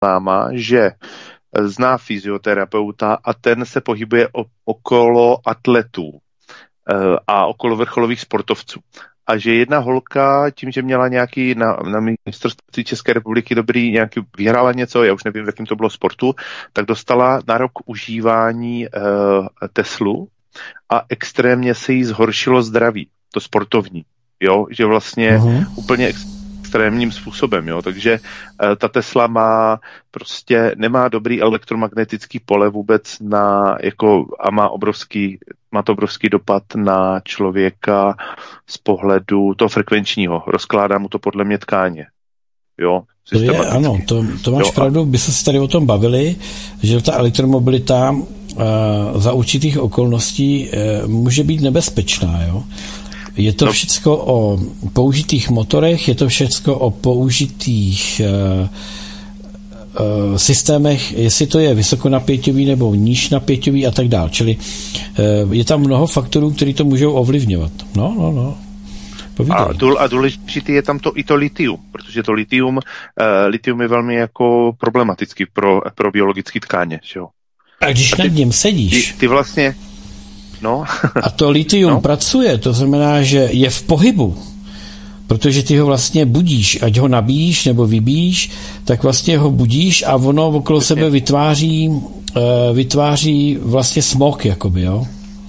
známa, že zná fyzioterapeuta a ten se pohybuje okolo atletů a okolo vrcholových sportovců. A že jedna holka, tím, že měla nějaký na mistrovství České republiky vyhrála něco, já už nevím, v jakém to bylo sportu, tak dostala na rok užívání Teslu a extrémně se jí zhoršilo zdraví, to sportovní, jo, že vlastně úplně extrémním způsobem, jo, takže ta Tesla nemá dobrý elektromagnetický pole vůbec a má to obrovský dopad na člověka z pohledu toho frekvenčního. Rozkládá mu to podle mě tkáně. Jo, ano, to máš pravdu, by se tady o tom bavili, že ta elektromobilita za určitých okolností může být nebezpečná, jo. Je to všecko o použitých motorech, je to všecko o použitých systémech, jestli to je vysokonapěťový nebo nížnapěťový a tak dále. Čili je tam mnoho faktorů, které to můžou ovlivňovat. No. A důležitý je tam i to litium, protože to litium je velmi jako problematický pro biologické tkáně. Že jo? A když nad ním sedíš... Ty vlastně... No. A to litium pracuje, to znamená, že je v pohybu, protože ty ho vlastně budíš, ať ho nabíjíš nebo vybíjíš, tak vlastně ho budíš a ono okolo sebe vytváří vlastně smog, jakoby, jo.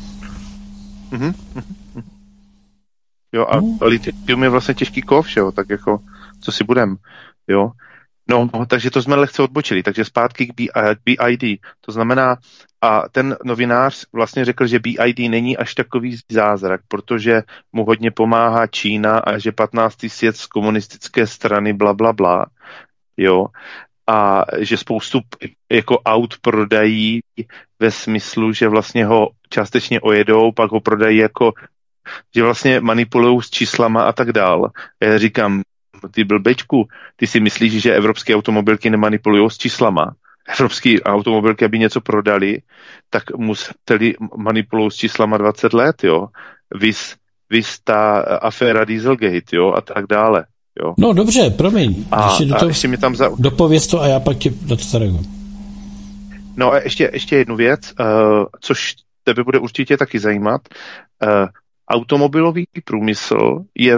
Jo, a litium je vlastně těžký kov, jo, tak jako, co si budem, jo. No, takže to jsme lehce odbočili, takže zpátky k BID, to znamená, a ten novinář vlastně řekl, že BID není až takový zázrak, protože mu hodně pomáhá Čína a že 15. svět z komunistické strany blablabla, jo, a že spoustu jako aut prodají ve smyslu, že vlastně ho částečně ojedou, pak ho prodají jako, že vlastně manipulujou s číslama a tak dál. Já říkám, ty blbečku, ty si myslíš, že evropské automobilky nemanipulujou s číslama? Evropské automobilky, aby něco prodali, tak museli manipulovat s číslama 20 let, jo. Vys ta aféra Dieselgate, jo, a tak dále, jo. No dobře, promiň. Ještě mi tam dopověz to a já pak tě na to zareaguji. No a ještě jednu věc, což tebe bude určitě taky zajímat. Automobilový průmysl je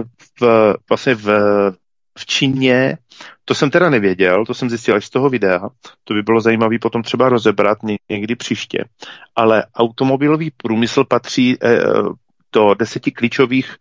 v Číně, to jsem teda nevěděl, to jsem zjistil až z toho videa, to by bylo zajímavé potom třeba rozebrat někdy příště, ale automobilový průmysl patří do 10 klíčových,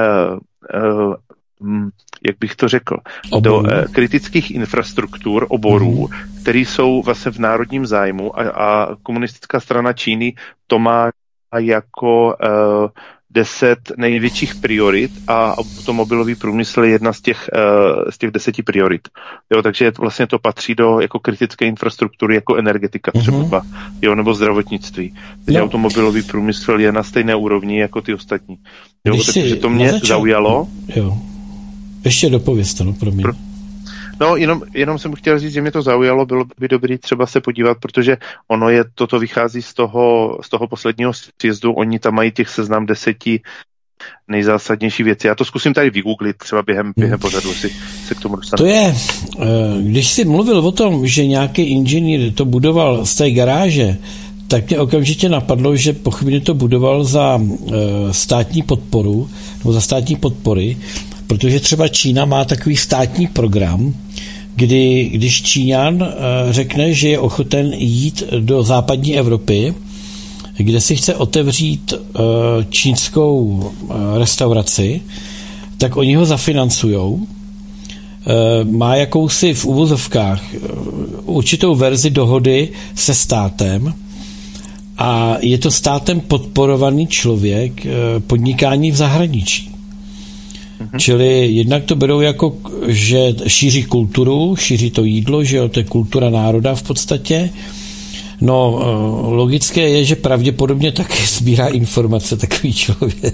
jak bych to řekl, do kritických infrastruktur oborů, které jsou vlastně v národním zájmu a komunistická strana Číny to má jako 10 největších priorit a automobilový průmysl je jedna z těch 10 priorit. Jo, takže vlastně to patří do jako kritické infrastruktury, jako energetika třeba, jo, nebo zdravotnictví. Takže automobilový průmysl je na stejné úrovni jako ty ostatní. Jo, takže to mě zaujalo. Jo. Ještě dopověz to, pro mě. No, jenom jsem chtěl říct, že mě to zaujalo, bylo by dobrý třeba se podívat, protože toto vychází z toho posledního sjezdu, oni tam mají těch seznam 10 nejzásadnější věci. Já to zkusím tady vygooglit, třeba během pořadu si se k tomu dostanu. To je, když jsi mluvil o tom, že nějaký inženýr to budoval z té garáže, tak mě okamžitě napadlo, že pochybně to budoval za státní podporu, nebo za státní podpory, protože třeba Čína má takový státní program, když Číňan řekne, že je ochoten jít do západní Evropy, kde si chce otevřít čínskou restauraci, tak oni ho zafinancujou. Má jakousi v uvozovkách určitou verzi dohody se státem a je to státem podporovaný člověk podnikání v zahraničí. Čili jednak to berou jako, že šíří kulturu, šíří to jídlo, že jo, to je kultura národa v podstatě. No, logické je, že pravděpodobně taky sbírá informace takový člověk.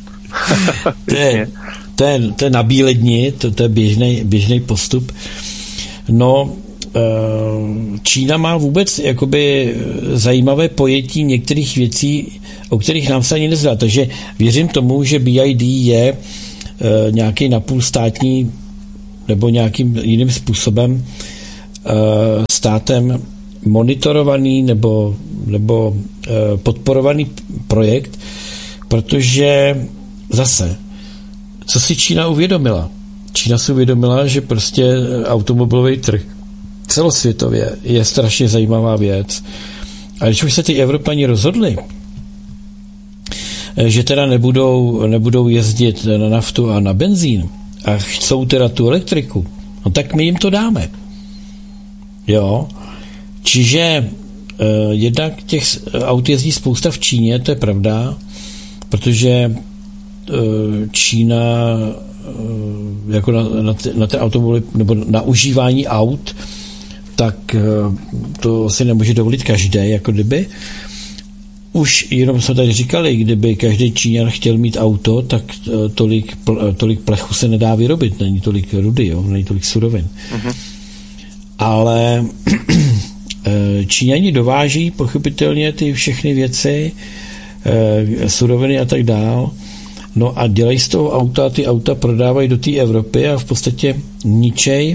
to je na bíledni, to je běžný postup. No, Čína má vůbec jakoby zajímavé pojetí některých věcí, o kterých nám se ani nezdá. Takže věřím tomu, že BID je nějaký napůl státní nebo nějakým jiným způsobem státem monitorovaný nebo podporovaný projekt, protože zase, co si Čína uvědomila? Čína si uvědomila, že prostě automobilový trh celosvětově je strašně zajímavá věc. A když už se ty Evropani rozhodli, že teda nebudou jezdit na naftu a na benzín a chcou teda tu elektriku, no tak my jim to dáme. Jo. Čiže jednak těch aut jezdí spousta v Číně, to je pravda, protože Čína jako na ten automobil nebo na užívání aut, tak to si nemůže dovolit každý, jako kdyby. Už jenom jsme tady říkali, kdyby každý Číňan chtěl mít auto, tak tolik plechu se nedá vyrobit, není tolik rudy, jo? Není tolik surovin. Uh-huh. Ale Číňani dováží pochopitelně ty všechny věci, suroviny a tak dál. No a dělají z toho auta, ty auta prodávají do té Evropy a v podstatě ničej.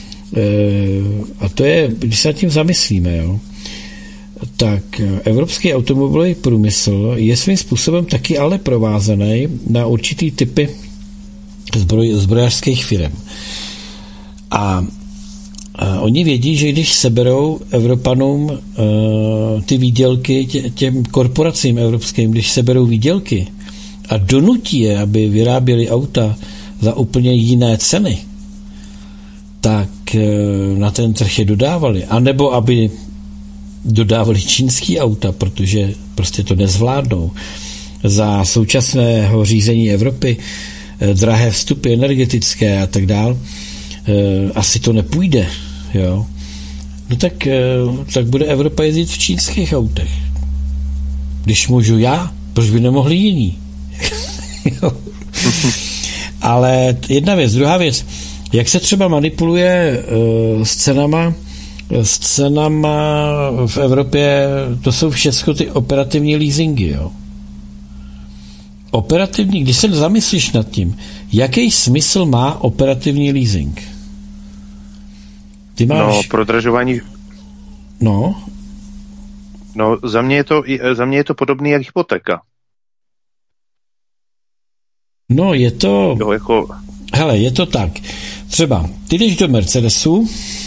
A to je, když se nad tím zamyslíme, jo, tak evropský automobilový průmysl je svým způsobem taky ale provázaný na určitý typy zbrojařských firm. A oni vědí, že když seberou Evropanům ty výdělky, těm korporacím evropským, když seberou výdělky a donutí je, aby vyráběli auta za úplně jiné ceny, tak na ten trh je dodávali. A nebo aby dodávali čínský auta, protože prostě to nezvládnou. Za současného řízení Evropy, drahé vstupy energetické a tak dál, asi to nepůjde. Jo? No tak bude Evropa jezdit v čínských autech. Když můžu já, proč by nemohli jiní? Ale jedna věc. Druhá věc, jak se třeba manipuluje s cenama v Evropě, to jsou všechno ty operativní leasingy, jo. Operativní, když se zamyslíš nad tím, jaký smysl má operativní leasing? Ty máš... No, prodražování... No, za mě je to podobný jak hypotéka. No, je to... Jo, jako... Hele, je to tak. Třeba, ty jdeš do Mercedesu,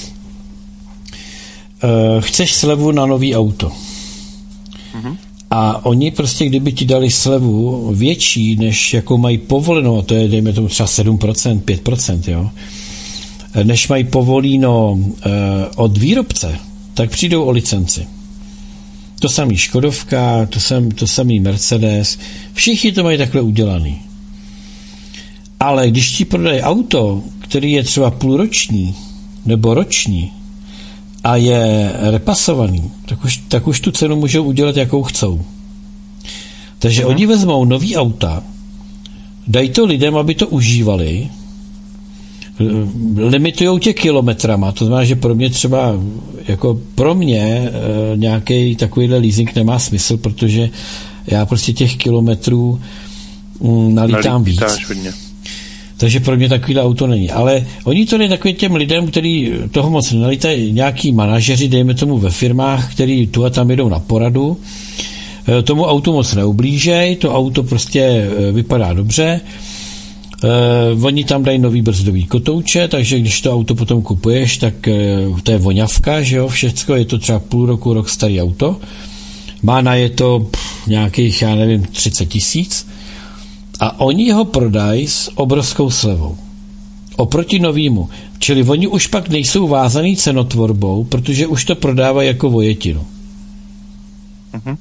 chceš slevu na nový auto. Mm-hmm. A oni prostě, kdyby ti dali slevu větší, než jakou mají povolenou, a to je, dejme tomu třeba 7%, 5%, jo, než mají povolíno od výrobce, tak přijdou o licenci. To samý Škodovka, to samý Mercedes, všichni to mají takhle udělaný. Ale když ti prodají auto, který je třeba půlroční nebo roční a je repasovaný, tak už tu cenu můžou udělat, jakou chcou. Takže oni vezmou nový auta, dají to lidem, aby to užívali, limitujou tě kilometrama, to znamená, že pro mě třeba, jako pro mě nějaký takovýhle leasing nemá smysl, protože já prostě těch kilometrů nalítám víc. Takže pro mě takovýhle auto není. Ale oni to dají takovým těm lidem, kteří toho moc nelítají, nějaký manažeři, dejme tomu ve firmách, který tu a tam jedou na poradu, tomu autu moc neublížej, to auto prostě vypadá dobře, oni tam dají nový brzdový kotouče, takže když to auto potom kupuješ, tak to je voňavka, že jo, všecko, je to třeba půl roku, rok starý auto, má na je to nějakých, já nevím, 30 000 a oni ho prodají s obrovskou slevou. Oproti novýmu. Čili oni už pak nejsou vázaný cenotvorbou, protože už to prodávají jako vojetinu. Uh-huh.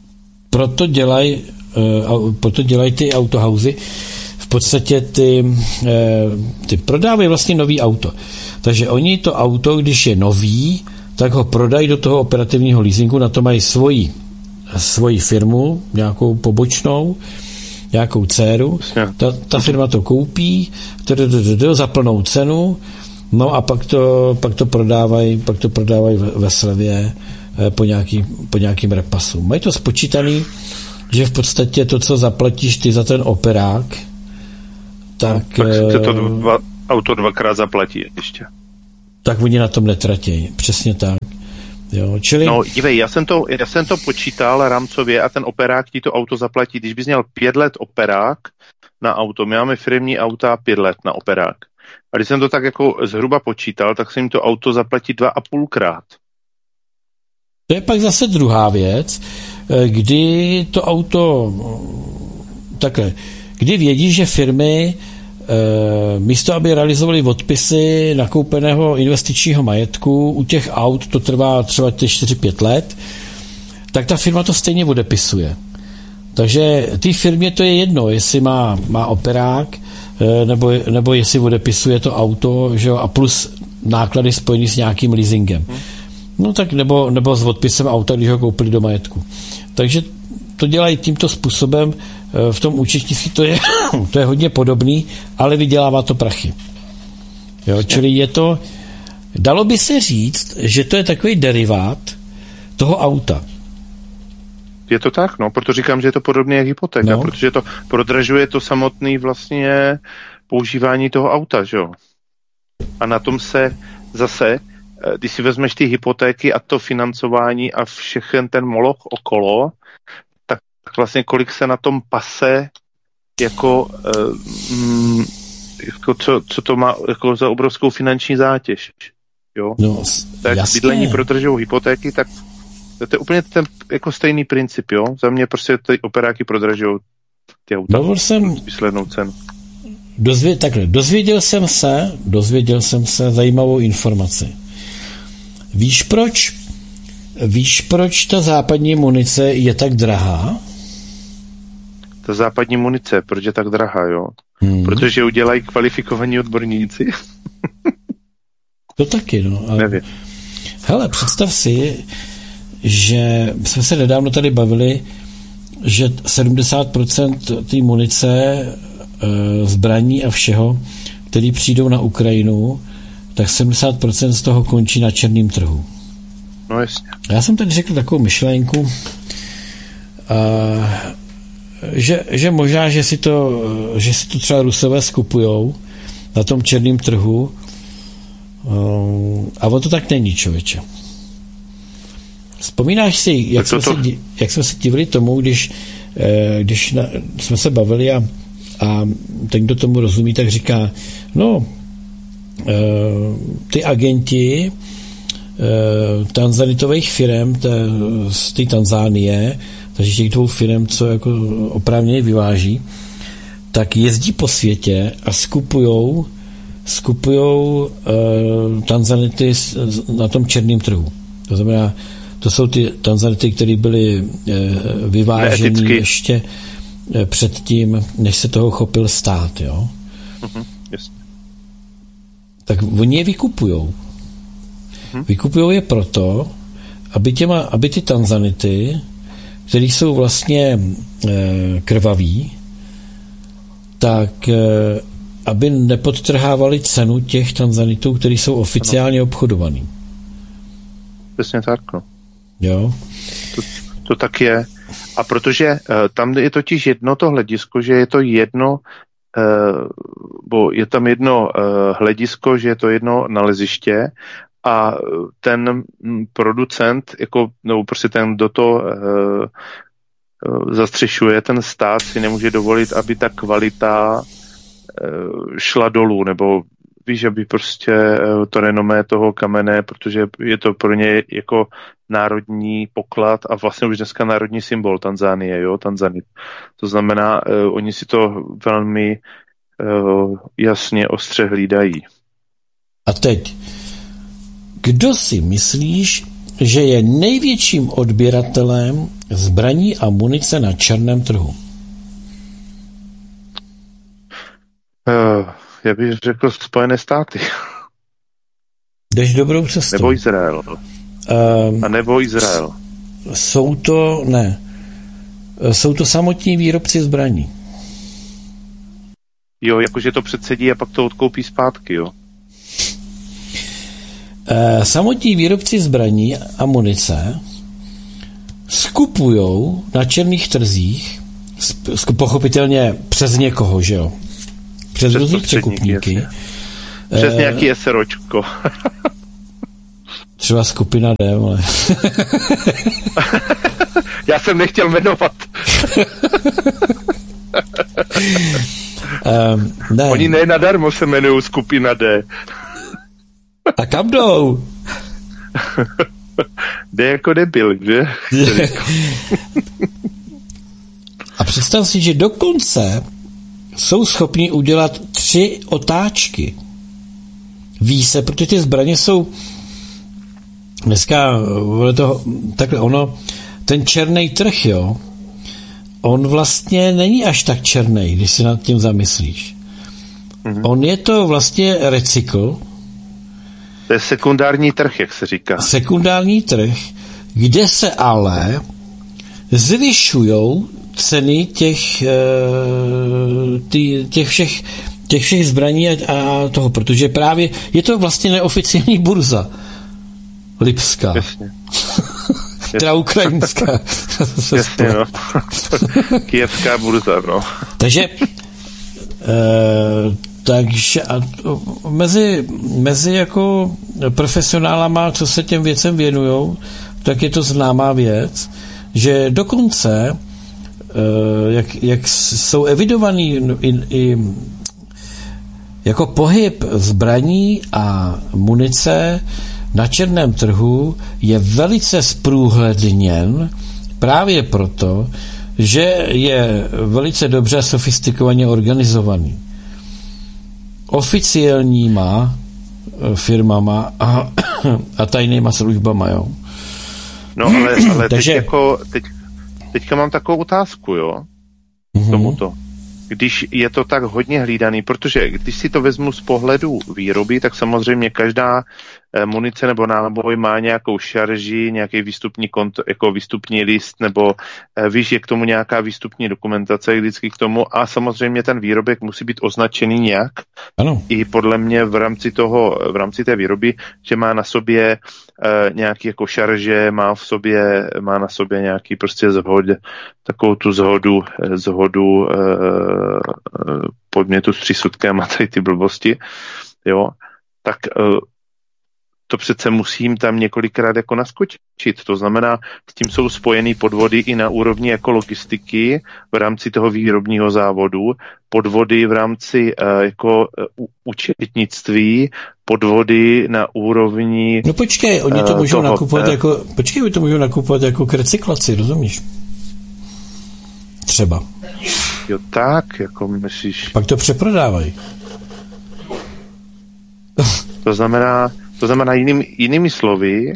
Proto dělají ty autohauzy. V podstatě ty prodávají vlastně nový auto. Takže oni to auto, když je nový, tak ho prodají do toho operativního leasingu, na to mají svoji firmu, nějakou pobočnou, nějakou dceru, ta firma to koupí, za plnou cenu, no a pak to prodávají ve slevě po nějakým repasu. Mají to spočítaný, že v podstatě to, co zaplatíš ty za ten operák, tak se to auto dvakrát zaplatí ještě. tak oni na tom netratějí. Přesně tak. Jo, čili... No, dívej, já jsem to počítal rámcově a ten operák ti to auto zaplatí. Když bys měl 5 let operák na auto, my máme firmní auta 5 let na operák. A když jsem to tak jako zhruba počítal, tak se jim to auto zaplatí 2,5krát. To je pak zase druhá věc, kdy to auto takhle, kdy vědí, že firmy místo, aby realizovali odpisy nakoupeného investičního majetku, u těch aut to trvá třeba 4-5 let, tak ta firma to stejně odepisuje. Takže té firmě to je jedno, jestli má operák, nebo jestli odepisuje to auto, že jo, a plus náklady spojený s nějakým leasingem. No tak nebo s odpisem auta, když ho koupili do majetku. Takže to dělají tímto způsobem. V tom účetnictví to je hodně podobný, ale vydělává to prachy. Jo, čili je to, dalo by se říct, že to je takový derivát toho auta. Je to tak, no, proto říkám, že je to podobné jak hypotéka, protože to prodražuje to samotné vlastně používání toho auta, že jo. A na tom se zase, když si vezmeš ty hypotéky a to financování a všechen ten moloch okolo, tak vlastně kolik se na tom pase jako co to má jako za obrovskou finanční zátěž, jo. No, tak jasně. Bydlení prodražují hypotéky, tak to je úplně ten jako stejný princip, jo. Za mě prostě ty operáky prodražují ty auta. Výslednou cenu. Dozvěděl jsem se zajímavou informaci. Víš, proč ta západní munice je tak drahá? Ta západní munice, proč je tak drahá, jo? Protože udělají kvalifikovaní odborníci. To taky, no. Ale... Nevím. Hele, představ si, že jsme se nedávno tady bavili, že 70% té munice, zbraní a všeho, který přijdou na Ukrajinu, tak 70% z toho končí na černém trhu. No jasně. Já jsem tady řekl takovou myšlenku, že možná, že si to třeba Rusové skupujou na tom černém trhu, a on to tak není, člověče. Vzpomínáš si, jak jsme se divili tomu, když jsme se bavili a ten, kdo tomu rozumí, tak říká, no, ty agenti tanzanitových firem z té Tanzánie, takže těch 2 firem, co jako oprávněně vyváží, tak jezdí po světě a skupujou Tanzanity na tom černém trhu. To znamená, to jsou ty Tanzanity, které byly vyváženy ještě předtím, než se toho chopil stát, jo? Jasně. Tak oni je vykupujou. Vykupujou je proto, aby ty Tanzanity, které jsou vlastně krvaví, tak aby nepodtrhávali cenu těch Tanzanitů, které jsou oficiálně obchodovaný. Přesně tak, no. Jo. To tak je. A protože tam je totiž jedno to hledisko, že je to jedno, bo je tam jedno hledisko, že je to jedno naleziště a ten producent, jako, nebo prostě ten, kdo to zastřešuje, ten stát si nemůže dovolit, aby ta kvalita šla dolů, nebo víš, aby prostě to renomé toho kamene, protože je to pro ně jako národní poklad a vlastně už dneska národní symbol Tanzánie, jo, Tanzanit. To znamená, oni si to velmi jasně ostře hlídají. A teď, kdo si myslíš, že je největším odběratelem zbraní a munice na černém trhu? Já bych řekl Spojené státy. Jdeš dobrou cestou. Nebo Izrael. A nebo Izrael. Jsou to samotní výrobci zbraní. Jo, jakože to předsedí a pak to odkoupí zpátky, jo. Samotní výrobci zbraní a munice skupujou na černých trzích, pochopitelně přes někoho, že jo? Přes různý překupníky, Přes nějaký SROčko. Třeba skupina D, ale... Já jsem nechtěl jmenovat. Ne. Oni ne nadarmo se jmenují skupina D. A kam jdou? D jako debil, že? A představ si, že dokonce jsou schopni udělat 3 otáčky. Ví se, protože ty zbraně jsou dneska takhle ten černý trh, jo, on vlastně není až tak černý, když si nad tím zamyslíš. On je to vlastně recykl. To je sekundární trh, jak se říká. Sekundární trh, kde se ale zvyšujou ceny těch všech zbraní a toho, protože právě je to vlastně neoficiální burza. Lipská. Jasně. Teda ukrajinská. Jasně, no. Kijevská burza, no. Takže mezi jako profesionálama, co se těm věcem věnujou, tak je to známá věc, že dokonce jak jsou evidovaný i jako pohyb zbraní a munice na černém trhu je velice zprůhledněn právě proto, že je velice dobře sofistikovaně organizovaný. Oficiálníma firmama a tajnýma službama, jo. No ale takže... teďka mám takovou otázku, jo, tomuto. Když je to tak hodně hlídaný, protože když si to vezmu z pohledu výroby, tak samozřejmě každá munice nebo náboj má nějakou šarži, nějaký výstupní list, nebo víš, je k tomu nějaká výstupní dokumentace vždycky k tomu a samozřejmě ten výrobek musí být označený nějak. Ano. I podle mě v rámci té výroby, že má na sobě nějaký jako šarže, má na sobě nějaký prostě takovou tu zhodu podmětu s přísudkem a tady ty blbosti, jo, tak to přece musím tam několikrát jako naskočit. To znamená, s tím jsou spojený podvody i na úrovni jako logistiky v rámci toho výrobního závodu, podvody v rámci účetnictví, podvody na úrovni... No počkej, oni to můžou nakupovat jako k recyklaci, rozumíš? Třeba. Jo tak, jako myslíš... Pak to přeprodávají. To znamená jinými slovy,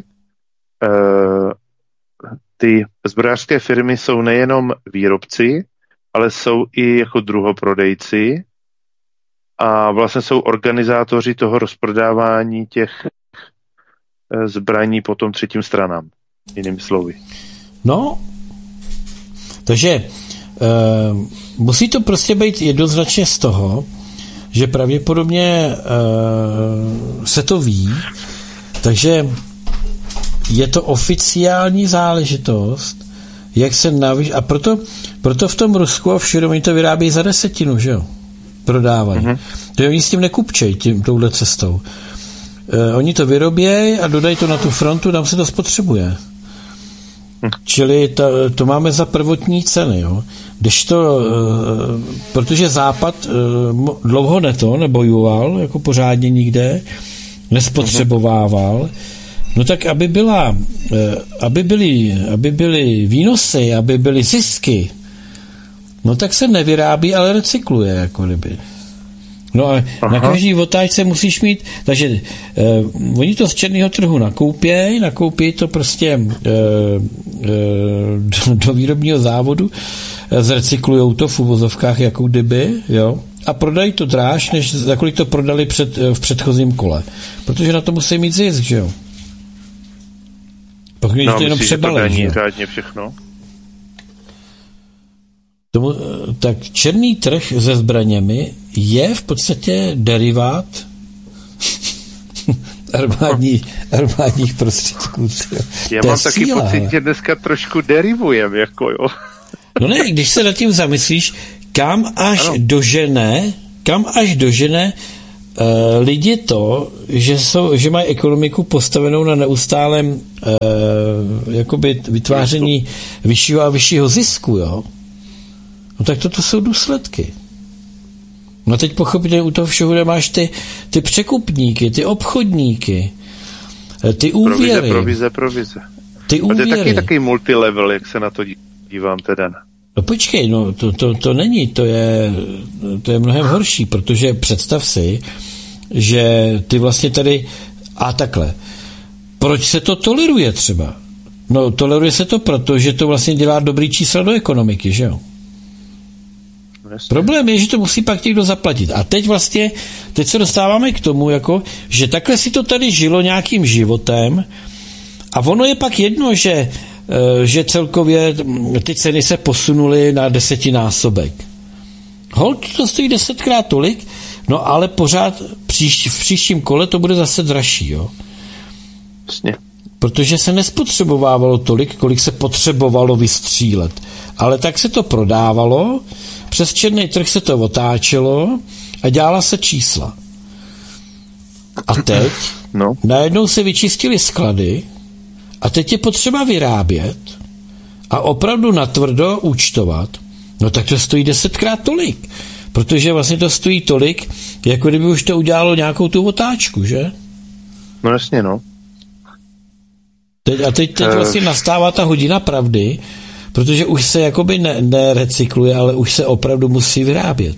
ty zbrojařské firmy jsou nejenom výrobci, ale jsou i jako druhoprodejci a vlastně jsou organizátoři toho rozprodávání těch zbraní potom třetím stranám, jinými slovy. No, takže musí to prostě být jednoznačně z toho, že pravděpodobně se to ví, takže je to oficiální záležitost, jak se navíc, a proto v tom Rusku a všude oni to vyrábějí za 10, že jo? Prodávají. To oni s tím nekupčejí touhle cestou. Oni to vyrobějí a dodají to na tu frontu, tam se to spotřebuje. Čili to máme za prvotní ceny, jo. Protože Západ dlouho nebojoval, jako pořádně nikde, nespotřebovával, no tak aby byly výnosy, aby byly zisky, no tak se nevyrábí, ale recykluje, jako kdyby. No a na každý otáčce musíš mít, takže oni to z černého trhu nakoupějí to prostě do výrobního závodu, zrecyklujou to v uvozovkách jako kdyby, jo, a prodají to dráž, než za kolik to prodali v předchozím kole. Protože na to musí mít zisk, že jo. Pokud to jenom přebalení, že řádně všechno. Tak černý trh se zbraněmi je v podstatě derivát armádních prostředků. Já mám taky pocit, že dneska trošku derivujeme, jako jo. No ne, když se nad tím zamyslíš, kam až dožene lidi to, že mají ekonomiku postavenou na neustálém jakoby vytváření vyššího a vyššího zisku, jo? No tak toto jsou důsledky. No teď pochopitelně u toho všeho, kde máš ty překupníky, ty obchodníky, ty úvěry. Provize. Ty úvěry. A to je taky multilevel, jak se na to dívám teda. No počkej, no to není, to je mnohem horší, protože představ si, že ty vlastně tady, a takhle, proč se to toleruje třeba? No toleruje se to proto, že to vlastně dělá dobrý čísla do ekonomiky, že jo? Jasně. Problém je, že to musí pak někdo zaplatit. A teď se dostáváme k tomu, jako, že takhle si to tady žilo nějakým životem a ono je pak jedno, že celkově ty ceny se posunuly na 10násobek. Holt to stojí 10krát tolik, no ale pořád v příštím kole to bude zase dražší, jo? Jasně. Protože se nespotřebovávalo tolik, kolik se potřebovalo vystřílet. Ale tak se to prodávalo, přes černý trh se to otáčelo a dělala se čísla. A teď najednou se vyčistily sklady a teď je potřeba vyrábět a opravdu natvrdo účtovat. No tak to stojí 10krát tolik. Protože vlastně to stojí tolik, jako kdyby už to udělalo nějakou tu otáčku, že? No jasně, no. Teď vlastně nastává ta hodina pravdy, protože už se jakoby nerecykluje, ale už se opravdu musí vyrábět.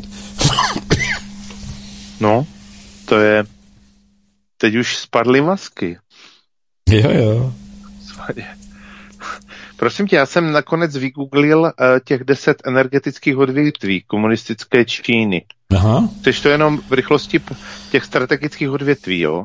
No, to je... Teď už spadly masky. Jo. Prosím tě, já jsem nakonec vygooglil těch 10 energetických odvětví komunistické Číny. Aha. Chceš to jenom v rychlosti těch strategických odvětví, jo?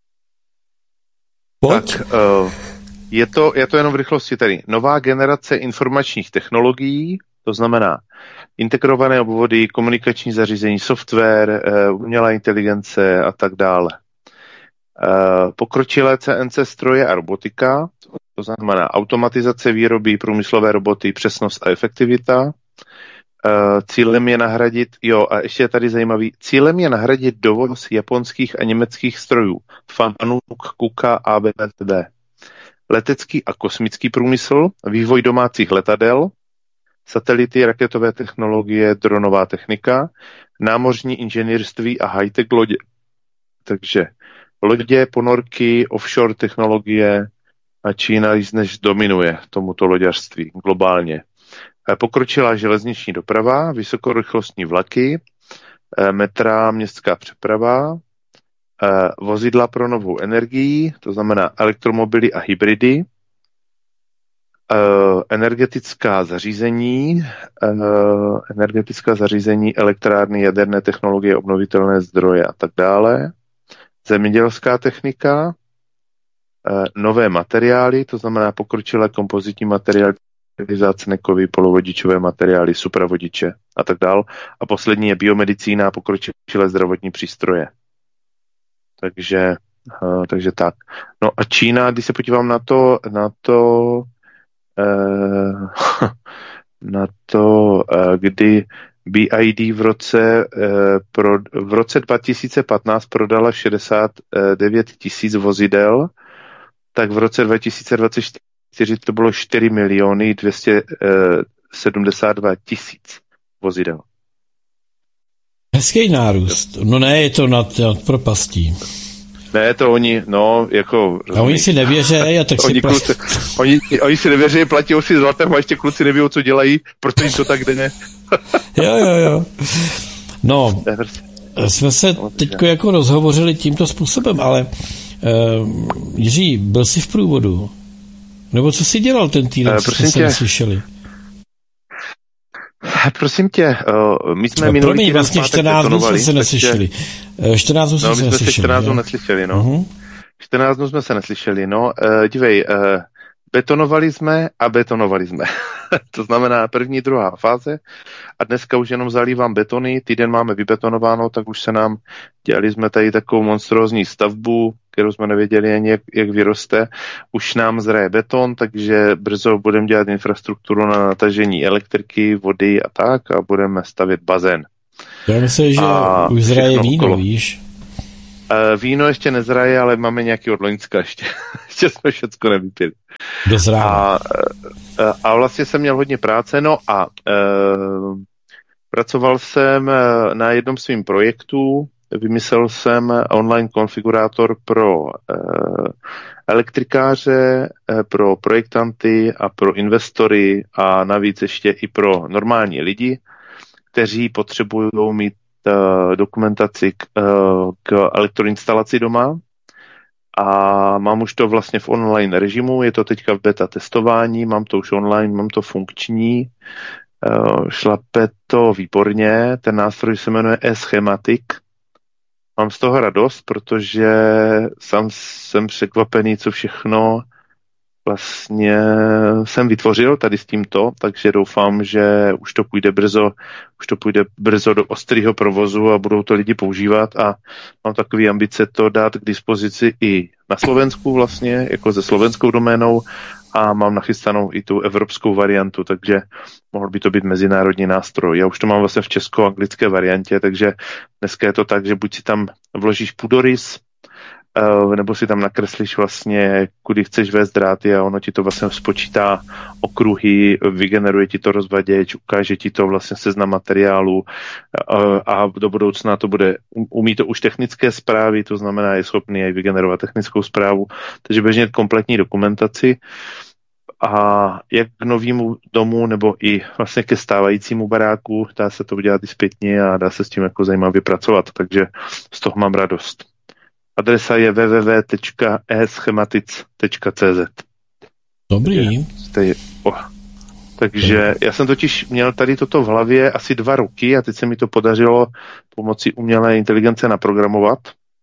Pojď. Tak je to jenom v rychlosti tady. Nová generace informačních technologií, to znamená integrované obvody, komunikační zařízení, software, umělá inteligence a tak dále. Pokročilé CNC stroje a robotika, to znamená automatizace výroby, průmyslové roboty, přesnost a efektivita. Cílem je nahradit, a ještě je tady zajímavý, cílem je nahradit dovoz japonských a německých strojů, Fanuc, Kuka, ABCD. Letecký a kosmický průmysl, vývoj domácích letadel, satelity, raketové technologie, dronová technika, námořní inženýrství a high-tech lodě. Takže lodě, ponorky, offshore technologie a Čína než dominuje tomuto loďařství globálně. Pokročilá železniční doprava, vysokorychlostní vlaky, metra, městská přeprava, vozidla pro novou energii, to znamená elektromobily a hybridy, energetická zařízení, elektrárny, jaderné technologie, obnovitelné zdroje a tak dále, zemědělská technika, nové materiály, to znamená pokročilé kompozitní materiály, kovy, polovodičové materiály, supravodiče a tak dále. A poslední je biomedicína, pokročilé zdravotní přístroje. Takže tak. No a Čína, když se podívám na to, kdy BID v roce 2015 prodala 69 000 vozidel, tak v roce 2024 to bylo 4 272 000 vozidel. Hezký nárůst. No ne, je to nad propastí. Ne, to oni, jako... A oni si nevěří a tak si oni si nevěří, platí si zlatem a ještě kluci neví, co dělají, protože jim to tak jde, ne? Jo. No, jsme se teď jako rozhovořili tímto způsobem, ale Jiří, byl jsi v průvodu? Nebo co jsi dělal ten týden, co jsme se neslyšeli? Prosím tě, my jsme minulý týden vlastně 14 dnů jsme se neslyšeli. 14 dnů jsme se neslyšeli. 14 dnů neslyšeli, no. Uh-huh. 14 dnů jsme se neslyšeli, no. Dívej, betonovali jsme. To znamená první, druhá fáze a dneska už jenom zalívám betony, týden máme vybetonováno, tak už dělali jsme tady takovou monstrózní stavbu, kterou jsme nevěděli ani, jak vyroste. Už nám zraje beton, takže brzo budeme dělat infrastrukturu na natažení elektriky, vody a budeme stavět bazén. Já myslím, že už zraje víno, víš? Víno ještě nezraje, ale máme nějaký od Loňska ještě. Ještě jsme všecko nevypili. A vlastně jsem měl hodně práce, no a pracoval jsem na jednom svým projektu, vymyslel jsem online konfigurátor pro elektrikáře, pro projektanty a pro investory a navíc ještě i pro normální lidi, kteří potřebují mít dokumentaci k elektroinstalaci doma. A mám už to vlastně v online režimu, je to teďka v beta testování, mám to už online, mám to funkční, šlape to výborně, ten nástroj se jmenuje eSchematic. Mám z toho radost, protože sám jsem překvapený, co všechno vlastně jsem vytvořil tady s tímto, takže doufám, že už to půjde brzo do ostrého provozu a budou to lidi používat a mám takový ambice to dát k dispozici i na Slovensku vlastně, jako se slovenskou doménou a mám nachystanou i tu evropskou variantu, takže mohl by to být mezinárodní nástroj. Já už to mám vlastně v česko-anglické variantě, takže dneska je to tak, že buď si tam vložíš půdorys, nebo si tam nakreslíš vlastně, kudy chceš vést dráty a ono ti to vlastně spočítá okruhy, vygeneruje ti to rozvaděč, ukáže ti to vlastně seznam materiálu a do budoucna to bude, umí to už technické zprávy, to znamená, je schopný i vygenerovat technickou zprávu, takže běžně kompletní dokumentaci a jak k novému domu nebo i vlastně ke stávajícímu baráku, dá se to udělat i zpětně a dá se s tím jako zajímavě pracovat, takže z toho mám radost. Adresa je www.eschematic.cz. Dobrý. Takže já jsem totiž měl tady toto v hlavě asi 2 roky a teď se mi to podařilo pomocí umělé inteligence naprogramovat.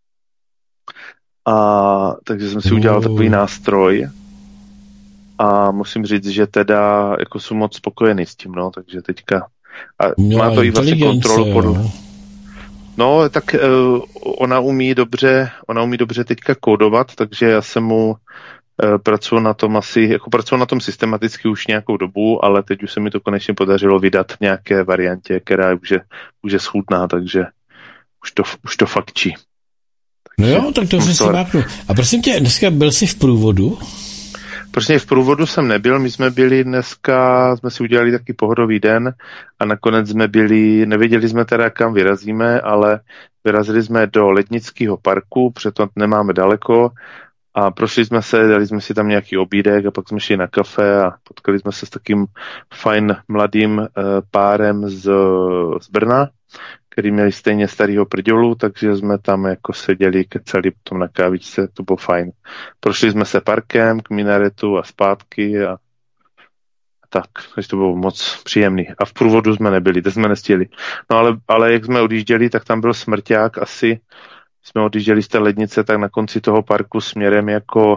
Takže jsem si udělal takový nástroj a musím říct, že teda jako jsem moc spokojený s tím, no, takže teďka má to i vlastně kontrolu podle... No, tak ona umí dobře teďka kódovat, takže já jsem mu pracuji na tom systematicky už nějakou dobu, ale teď už se mi to konečně podařilo vydat v nějaké variantě, která už je schůdná, takže už to fakčí. Takže, no jo, tak to jsem si máknu. A prosím tě, dneska byl jsi v průvodu? Prostě v průvodu jsem nebyl, my jsme byli dneska, jsme si udělali taky pohodový den a nakonec nevěděli jsme teda, kam vyrazíme, ale vyrazili jsme do Lednického parku, protože to nemáme daleko a prošli jsme se, dali jsme si tam nějaký obídek a pak jsme šli na kafe a potkali jsme se s takým fajn mladým párem z Brna, který měli stejně starýho prdělu, takže jsme tam jako seděli, kecali potom na kávičce, to bylo fajn. Prošli jsme se parkem k minaretu a zpátky a tak, takže to bylo moc příjemný. A v průvodu jsme nebyli, teď jsme nestihli. No ale jak jsme odjížděli, tak tam byl smrťák asi, jsme odjížděli z té Lednice, tak na konci toho parku směrem jako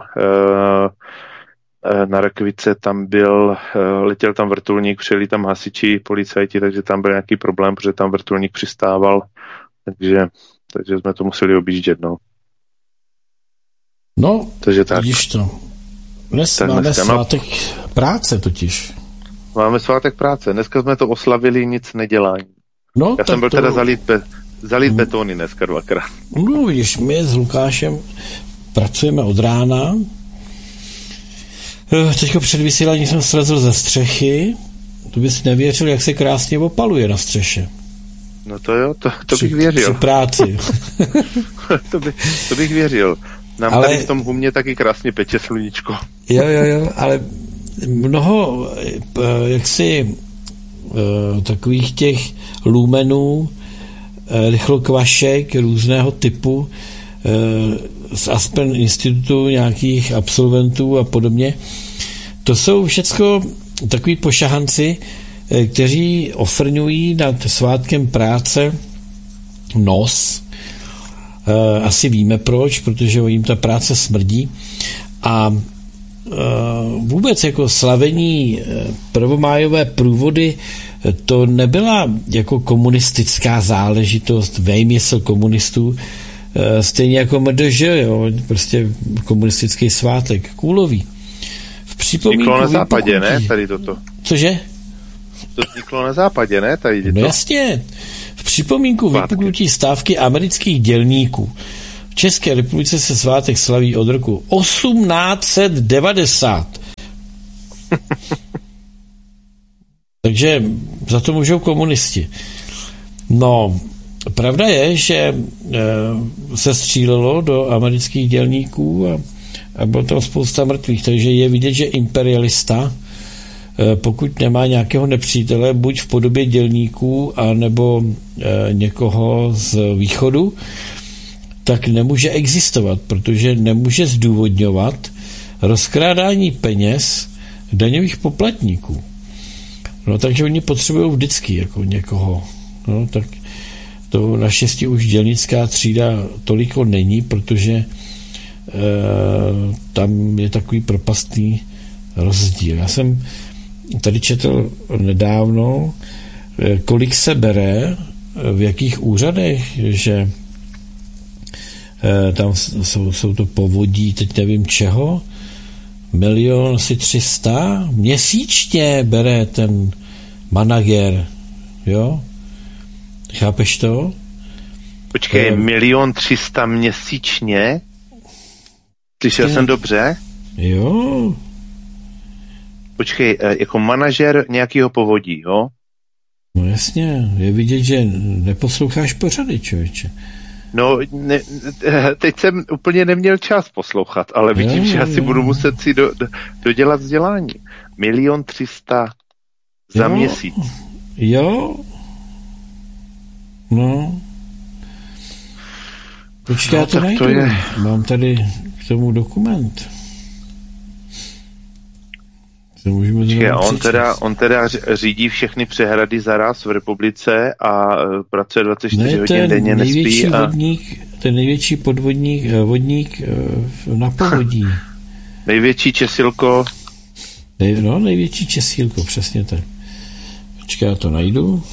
na Rakvice tam letěl tam vrtulník, přijeli tam hasiči, policajti, takže tam byl nějaký problém, protože tam vrtulník přistával, takže jsme to museli objíždět, no. No, takže tak. Vidíš to. Dnes máme svátek práce totiž. Máme svátek práce, dneska jsme to oslavili nic nedělání. No, já jsem byl teda zalít betony dneska 2krát. No, vidíš, my s Lukášem pracujeme od rána. Teďko před vysíláním jsem slezl ze střechy. To bys nevěřil, jak se krásně opaluje na střeše. No to jo, to bych věřil. Při práci. to bych věřil. Nám tady v tom humě taky krásně peče sluníčko. Jo, ale mnoho jaksi takových těch lumenů, rychlokvašek různého typu z Aspen institutu nějakých absolventů a podobně. To jsou všecko takový pošahanci, kteří ofrňují nad svátkem práce nos. Asi víme proč, protože jim ta práce smrdí. A vůbec jako slavení prvomájové průvody to nebyla jako komunistická záležitost, vejmysl komunistů, stejně jako MDŽ, jo, prostě komunistický svátek, kůlový. Vzniklo na západě, ne, tady toto? Cože? To vzniklo na západě, ne, tady to? No jasně, v připomínku vypuknutí stávky amerických dělníků. V České republice se svátek slaví od roku 1890. Takže za to můžou komunisti. No, pravda je, že se střílelo do amerických dělníků a bylo tam spousta mrtvých, takže je vidět, že imperialista, pokud nemá nějakého nepřítele, buď v podobě dělníků, anebo někoho z východu, tak nemůže existovat, protože nemůže zdůvodňovat rozkrádání peněz daňových poplatníků. No, takže oni potřebují vždycky jako někoho. No, tak to naštěstí už dělnická třída toliko není, protože tam je takový propastný rozdíl. Já jsem tady četl nedávno, kolik se bere, v jakých úřadech, že tam jsou to povodí, teď nevím čeho, 1 300 000 měsíčně bere ten manažer, jo? Chápeš to? Počkej, 1 300 000 měsíčně? Slyšel jsem dobře? Jo. Počkej, jako manažer nějakého povodí, jo? No jasně, je vidět, že neposloucháš pořady, člověče. No, teď jsem úplně neměl čas poslouchat, ale vidím, že asi budu muset si dodělat vzdělání. 1 300 000 za měsíc. Jo. No. Počkej, já to najdu. To je... Mám tady k tomu dokument. On teda řídí všechny přehrady zaraz v republice a pracuje 24 hodin denně, nespí. Ten největší vodník na povodí. Největší česilko. Největší česílko, přesně tak. Počkej, já to najdu.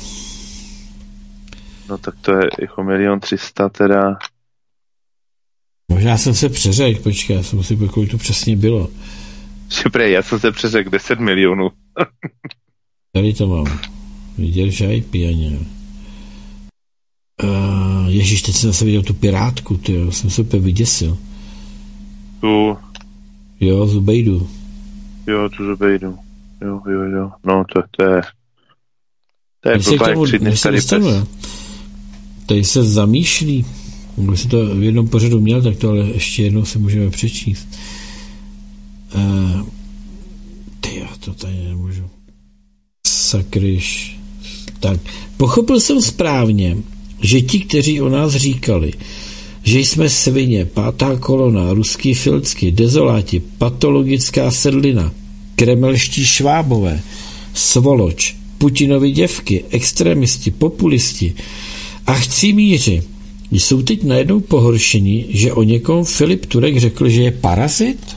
No tak to je jako 1 300 000 teda. Možná jsem se přeřekl, počkej, já jsem si kolik to přesně bylo. Šeprej, já jsem se přeřekl 10 milionů. Tady to mám. Viděl, že aj pijaně. Ježíš, teď jsem zase viděl tu pirátku, tyjo, jsem se úplně vyděsil. Tu. Jo, Zubejdu. Jo, tu Zubejdu. Jo. No, to je blbá, jak 3 dny tady pes. Tady se zamýšlí. Když jsem to v jednom pořadu měl, tak to ale ještě jednou se můžeme přečíst. Já to tady nemůžu. Sakryš. Tak, pochopil jsem správně, že ti, kteří o nás říkali, že jsme svině, 5. kolona, ruský filcky, dezoláti, patologická sedlina, kremelští švábové, svoloč, Putinovi děvky, extremisti, populisti a chcímíři jsou teď najednou pohoršení, že o někom Filip Turek řekl, že je parazit?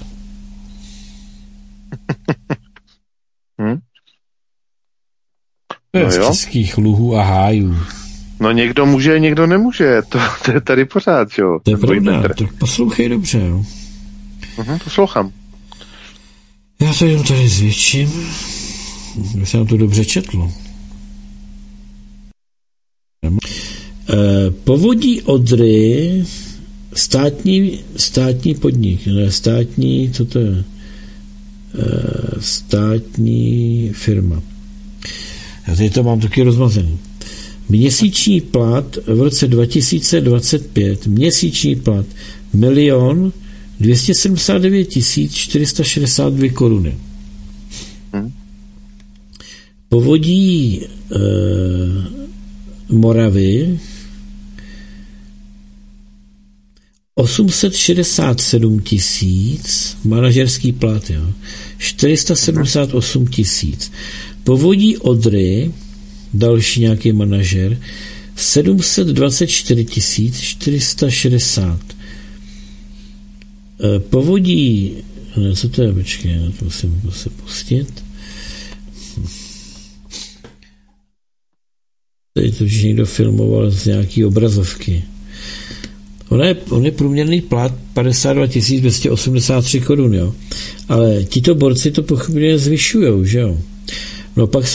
To je z českých luhů a hájů. No někdo může, někdo nemůže. To je tady pořád, jo. To je pravda, tak poslouchej dobře, jo. Poslouchám. Já to jenom tady zvětším, aby se nám to dobře četlo. Povodí Odry, státní podnik, ne, co to je? Státní firma. Já tady to mám taky rozmazený. Měsíční plat v roce 2025, měsíční plat 1 279 462 koruny. Povodí Moravy 867 000, manažerský plat, jo. 478 000. Povodí Odry, další nějaký manažer, 724 460. Povodí, ne, co to je, počkej, to musím se pustit. Tady to už někdo filmoval z nějaký obrazovky. On je průměrný plat 52 283 korun, jo. Ale tito borci to pochopitelně zvyšujou, že jo. No pak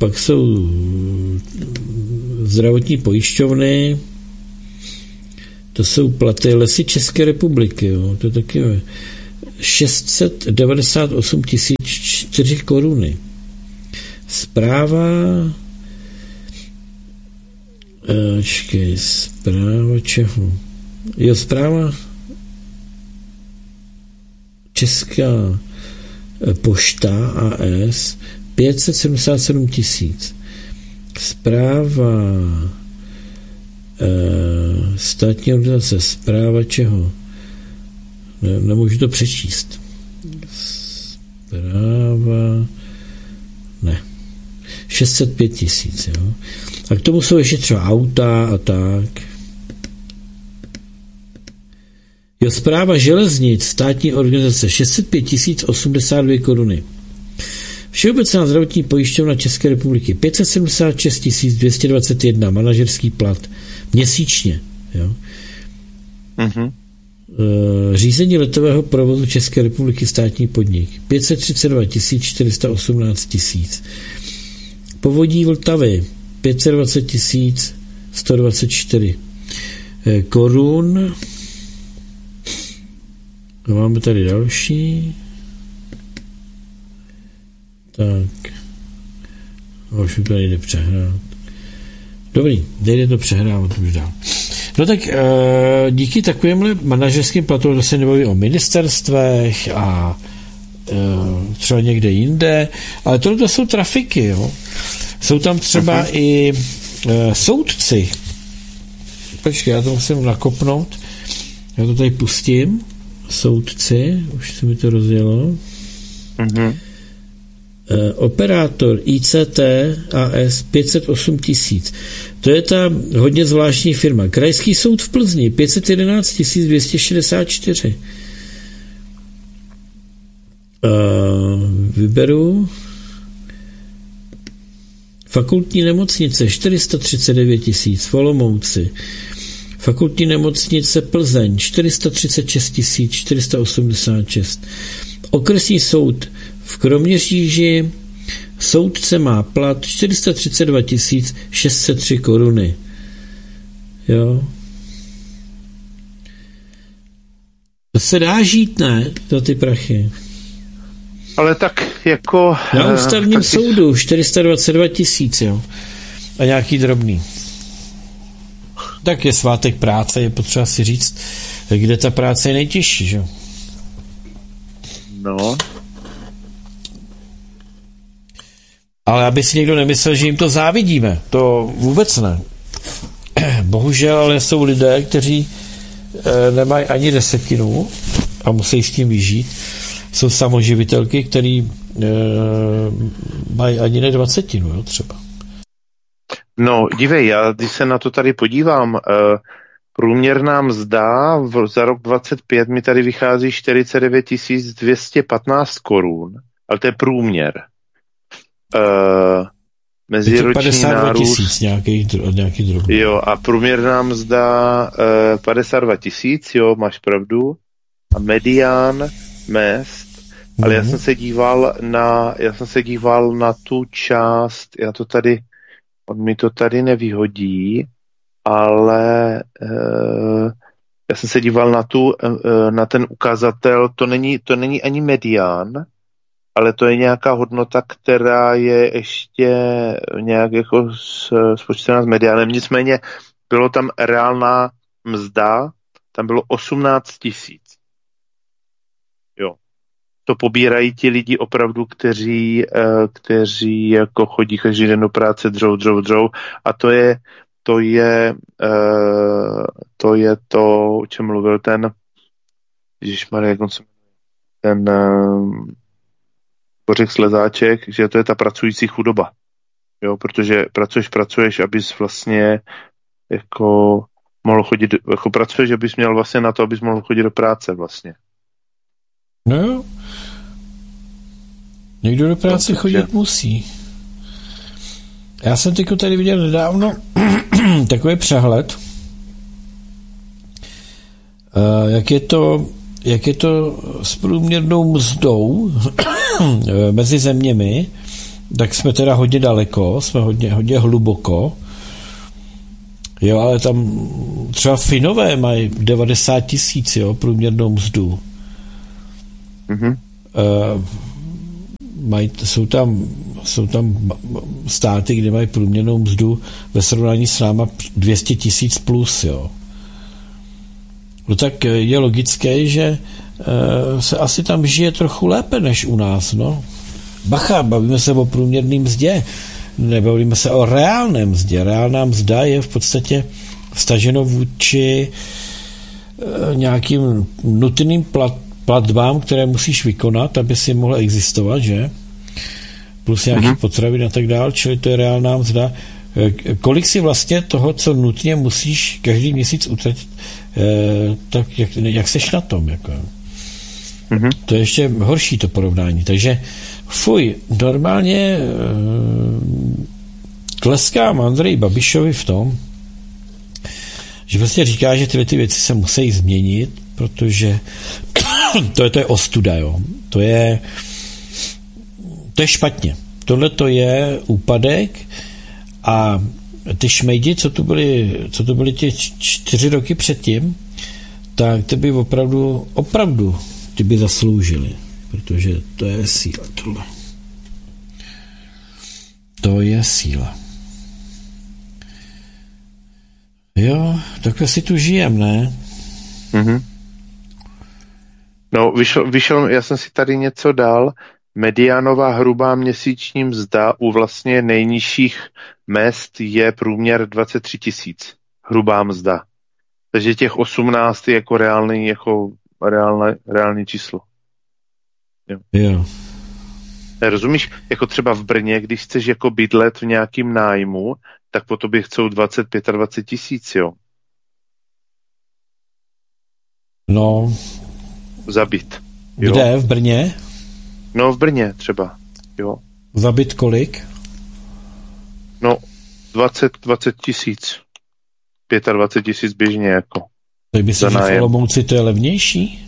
jsou zdravotní pojišťovny, To jsou platy Lesy České republiky, jo. To taky je 698 004 koruny. Zpráva zpráva čeho? Jo, zpráva Česká pošta AS 577 000. Zpráva státní organizace, zpráva čeho? Nemůžu to přečíst. Zpráva ne. 605 000, jo. A k tomu jsou ještě třeba auta a tak. Jo, zpráva železnic, státní organizace, 605 082 koruny. Všeobecná zdravotní pojišťovna České republiky, 576 221, manažerský plat, měsíčně, jo. Mhm. Řízení letového provozu České republiky, státní podnik, 532 418 000. Povodí Vltavy, 520 124 korun. Máme tady další. Tak. Už to nejde přehrát. Dobrý, nejde to přehrávat už dál. No tak díky takovýmhle manažerským platům, to se nebaví o ministerstvech a třeba někde jinde, ale tohle jsou trafiky, jo. Jsou tam třeba i soudci. Počkej, já to musím nakopnout. Já to tady pustím. Soudci, už se mi to rozjelo. Operátor ICT AS 508 000. To je ta hodně zvláštní firma. Krajský soud v Plzni 511 264. Vyberu fakultní nemocnice 439 000 v Olomouci. Fakultní nemocnice Plzeň 436 486. Okresní soud v Kroměříži, soudce má plat 432 603 koruny. Jo. To se dá žít, ne? Za ty prachy. Ale tak jako... Na ústavním soudu 422 000, jo. A nějaký drobný. Tak je svátek práce, je potřeba si říct, kde ta práce je nejtěžší, že? No. Ale aby si někdo nemyslel, že jim to závidíme. To vůbec ne. Bohužel, ale jsou lidé, kteří nemají ani 10 a musí s tím vyžít. Jsou samoživitelky, který mají ani ne 20, jo, třeba. No, dívej, já když se na to tady podívám, průměrná mzda za rok 25 mi tady vychází 49 215 korun, ale to je průměr. Meziroční nárůst nějaký drobný. Jo, a průměrná mzda 52 000, jo, máš pravdu. A medián mest, ale já jsem se díval na tu část, on mi to tady nevyhodí, ale já jsem se díval na ten ukazatel, to není ani medián, ale to je nějaká hodnota, která je ještě nějak jako spočítaná s mediánem. Nicméně bylo tam reálná mzda, tam bylo 18 000. Jo. To pobírají ti lidi opravdu, kteří jako chodí každý den do práce, dřou. A to je to, o čem mluvil ten Bořek Slezáček, že to je ta pracující chudoba. Jo, protože pracuješ, abys vlastně jako mohl chodit, jako pracuješ, abys měl vlastně na to, abys mohl chodit do práce vlastně. No jo. Někdo do práce chodit musí. Já jsem teď tady viděl nedávno takový přehled, jak je to s průměrnou mzdou mezi zeměmi, tak jsme teda hodně daleko, jsme hodně hluboko. Jo, ale tam třeba Finové mají 90 000, jo, průměrnou mzdu. Mhm. Jsou tam státy, kde mají průměrnou mzdu ve srovnání s náma 200 000 plus, jo. No tak je logické, že se asi tam žije trochu lépe než u nás, no. Bacha, bavíme se o průměrným mzdě, nebavíme se o reálné mzdě. Reálná mzda je v podstatě vztaženo vůči nějakým nutným platbám, které musíš vykonat, aby si mohl existovat, že? Plus nějaký potravin a tak dál, čili to je reálná mzda. Kolik si vlastně toho, co nutně musíš každý měsíc utratit, tak jak seš na tom? Jako? To je ještě horší to porovnání. Takže fuj, normálně tleskám Andreji Babišovi v tom, že prostě říká, že tyhle ty věci se musí změnit, protože to je ostuda, jo. To je špatně. Tohle to je úpadek a ty šmejdi, co tu byly ty 4 roky předtím, tak ty by opravdu ty by zasloužili, protože to je síla tohle. To je síla. Jo, takhle si tu žijem, ne? Mhm. No, vyšel, já jsem si tady něco dal, mediánová hrubá měsíční mzda u vlastně nejnižších mezd je průměr 23 000. Hrubá mzda. Takže těch 18 je jako reálné číslo. Jo. Rozumíš? Jako třeba v Brně, když chceš jako bydlet v nějakým nájmu, tak po tobě chcou 25 000, jo. No. Za byt. Jo? Kde? V Brně? No, v Brně třeba, jo. Za byt kolik? No, 20 000. 25 000 běžně, jako. Tak myslíš, že v Olomouci to je levnější?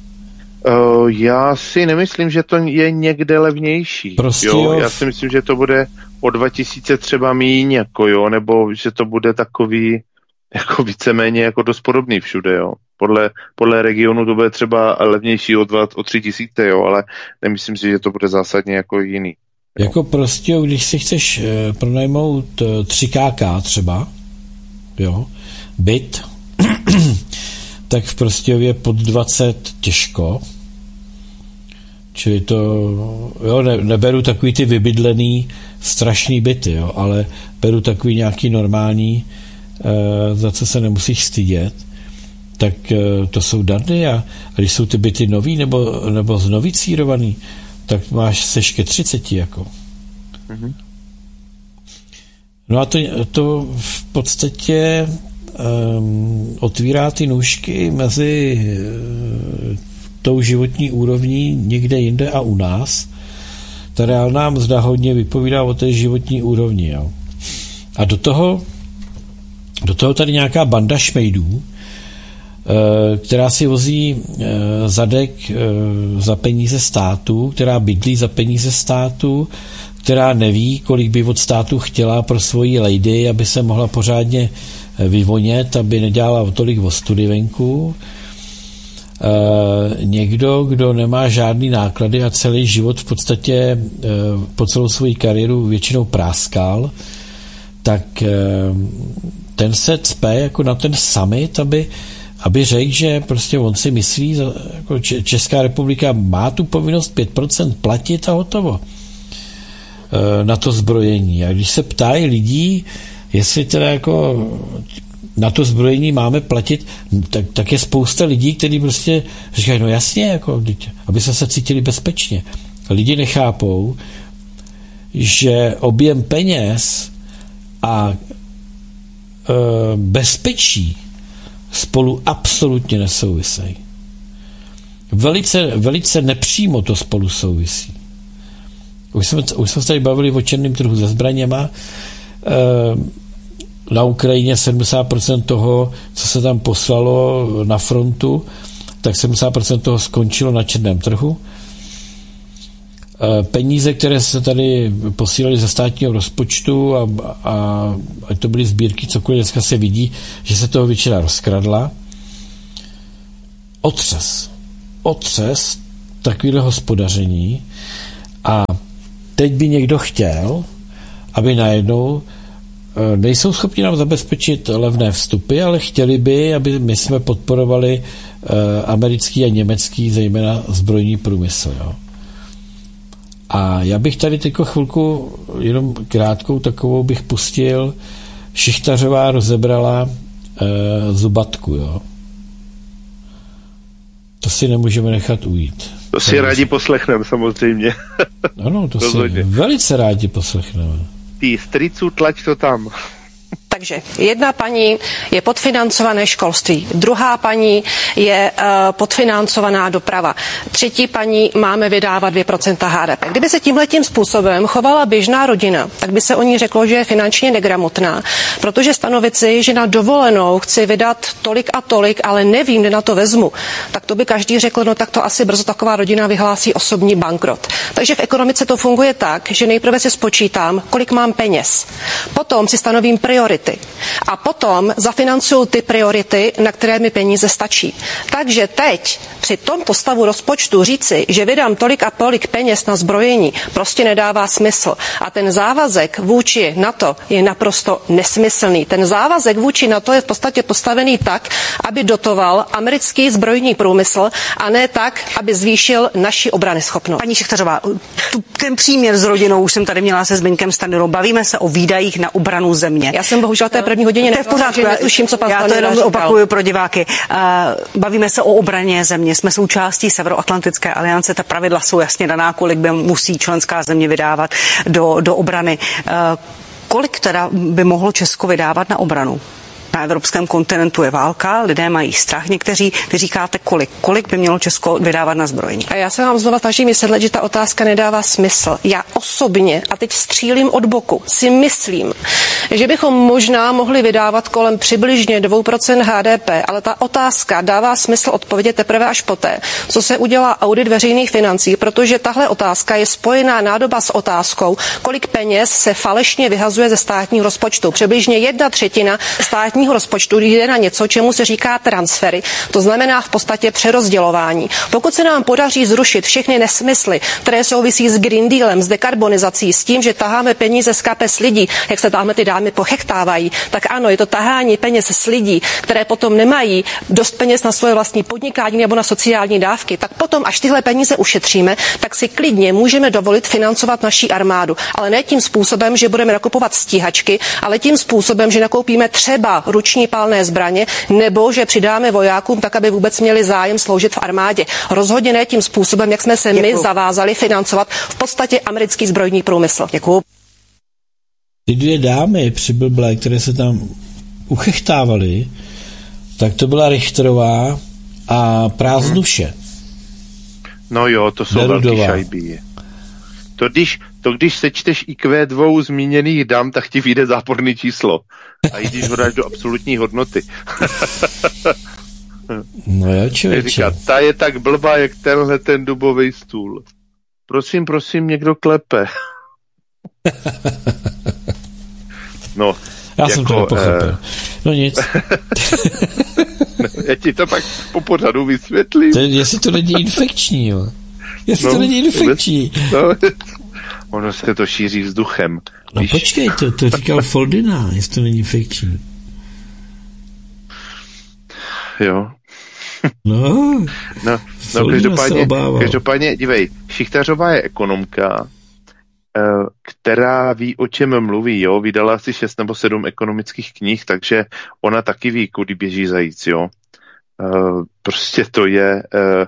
Já si nemyslím, že to je někde levnější. Prostě jo? Já si myslím, že to bude o 2000 třeba míň, jako jo, nebo že to bude takový jako víceméně jako dost podobný všude, jo. Podle regionu to bude třeba levnější o 3 000, jo, ale nemyslím si, že to bude zásadně jako jiný. Jo. Jako prostě, když si chceš pronajmout 3KK třeba, jo, byt, tak v Prostějově pod 20 těžko. Čili to, jo, neberu takový ty vybydlený strašný byty, jo, ale beru takový nějaký normální, za co se nemusíš stydět, tak to jsou dardy a když jsou ty byty nový nebo znovicírovaný, tak máš seš ke 30 jako. Mm-hmm. No a to v podstatě otvírá ty nůžky mezi tou životní úrovní někde jinde a u nás. Ta reálná mzda hodně vypovídá o té životní úrovni. Jo. A do toho tady nějaká banda šmejdů, která si vozí zadek za peníze státu, která bydlí za peníze státu, která neví, kolik by od státu chtěla pro svoji lady, aby se mohla pořádně vyvonět, aby nedělala tolik ostudy venku. Někdo, kdo nemá žádný náklady a celý život v podstatě po celou svoji kariéru většinou práskal, tak ten se cpe jako na ten summit, aby řekl, že prostě on si myslí, jako Česká republika má tu povinnost 5% platit a hotovo na to zbrojení. A když se ptají lidí, jestli teda jako na to zbrojení máme platit, tak je spousta lidí, kteří prostě říkají, no jasně, jako, aby se cítili bezpečně. Lidi nechápou, že objem peněz a bezpečí spolu absolutně nesouvisejí. Velice nepřímo to spolu souvisí. Už jsme se tady bavili o černém trhu se zbraněma. Na Ukrajině 70% toho, co se tam poslalo na frontu, tak 70% toho skončilo na černém trhu. peníze, které se tady posílaly ze státního rozpočtu a to byly sbírky, cokoliv dneska se vidí, že se toho většina rozkradla. Otřes takovýhle hospodaření a teď by někdo chtěl, aby najednou nejsou schopni nám zabezpečit levné vstupy, ale chtěli by, aby my jsme podporovali americký a německý, zejména zbrojní průmysl. Jo. A já bych tady teď chvilku, jenom krátkou takovou bych pustil. Šichtařová rozebrala zubatku. Jo. To si nemůžeme nechat ujít. To si rádi poslechneme, samozřejmě. Ano, to si velice rádi poslechneme. Ty stricu, tlač to tam. Takže jedna paní je podfinancované školství, druhá paní je podfinancovaná doprava, třetí paní máme vydávat 2% HDP. Kdyby se tímhletím způsobem chovala běžná rodina, tak by se o ní řeklo, že je finančně negramotná, protože stanovit si, že na dovolenou chci vydat tolik a tolik, ale nevím, kde na to vezmu, tak to by každý řekl, no tak to asi brzo taková rodina vyhlásí osobní bankrot. Takže v ekonomice to funguje tak, že nejprve si spočítám, kolik mám peněz, potom si stanovím priority a potom zafinancuju ty priority, na které mi peníze stačí. Takže teď při tomto stavu rozpočtu říci, že vydám tolik a tolik peněz na zbrojení, prostě nedává smysl. A ten závazek vůči NATO je naprosto nesmyslný. Ten závazek vůči NATO je v podstatě postavený tak, aby dotoval americký zbrojní průmysl a ne tak, aby zvýšil naši obranyschopnost. Paní Šichtařová, ten příměr s rodinou už jsem tady měla se Zbyňkem Stanjurou. Bavíme se o výdajích na obranu země. Já jsem bohužel té první hodině to je v pořádku, netuším, co pan já to jenom opakuju pro diváky. Bavíme se o obraně země, jsme součástí Severoatlantické aliance, ta pravidla jsou jasně daná, kolik by musí členská země vydávat do obrany. Kolik teda by mohlo Česko vydávat na obranu? Na evropském kontinentu je válka, lidé mají strach. Někteří, vy říkáte kolik by mělo Česko vydávat na zbrojení. A já se vám znova snažím vysvětlit, že ta otázka nedává smysl. Já osobně, a teď střílím od boku, si myslím, že bychom možná mohli vydávat kolem přibližně 2% HDP, ale ta otázka dává smysl odpovědět teprve až poté, co se udělá audit veřejných financí, protože tahle otázka je spojená nádoba s otázkou, kolik peněz se falešně vyhazuje ze státního rozpočtu. Přibližně 1/3 státního rozpočtu jde na něco, čemu se říká transfery. To znamená v podstatě přerozdělování. Pokud se nám podaří zrušit všechny nesmysly, které souvisí s Green Dealem, s dekarbonizací, s tím, že taháme peníze z kapes lidí, jak se táhle ty dámy pochechtávají, tak ano, je to tahání peněz z lidí, které potom nemají dost peněz na svoje vlastní podnikání nebo na sociální dávky, tak potom, až tyhle peníze ušetříme, tak si klidně můžeme dovolit financovat naší armádu. Ale ne tím způsobem, že budeme nakupovat stíhačky, ale tím způsobem, že nakoupíme třeba ruční palné zbraně, nebo že přidáme vojákům tak, aby vůbec měli zájem sloužit v armádě. Rozhodně ne tím způsobem, jak jsme se my zavázali financovat v podstatě americký zbrojní průmysl. Děkuju. Ty dvě dámy přiblblé, které se tam uchechtávaly, tak to byla Richterová a Prázdnuše. No jo, to jsou velký šajbí. To když sečteš IQ 2 zmíněných dam, tak ti vyjde záporný číslo. A i když ho dáš do absolutní hodnoty. No jo, člověče. Říká, ta je tak blbá, jak tenhle ten dubový stůl. Prosím, někdo klepe. No, já jsem to nepochopil. No nic. Já ti to pak po pořadu vysvětlím. Jestli to není infekční, jo. To není infekční. Ono se to šíří vzduchem. No počkej, to říkal Foldina, jestli to není infekční. Jo. No každopádně, dívej, Šichtařová je ekonomka, která ví, o čem mluví, jo, vydala asi 6 nebo 7 ekonomických knih, takže ona taky ví, kudy běží zajíc, jo. Prostě to je